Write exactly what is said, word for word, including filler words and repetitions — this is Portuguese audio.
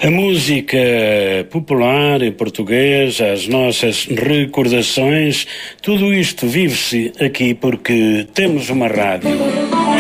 A música popular em português, as nossas recordações, tudo isto vive-se aqui porque temos uma rádio.